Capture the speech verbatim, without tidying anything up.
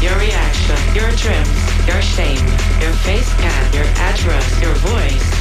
your reaction, your trims, your shame, your face cam, your address, your voice,